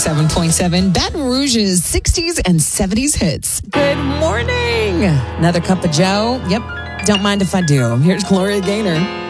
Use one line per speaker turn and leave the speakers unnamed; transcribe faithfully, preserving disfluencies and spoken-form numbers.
ninety-seven point seven, Baton Rouge's sixties and seventies hits. Good morning. Another cup of Joe? Yep. Don't mind if I do. Here's Gloria Gaynor.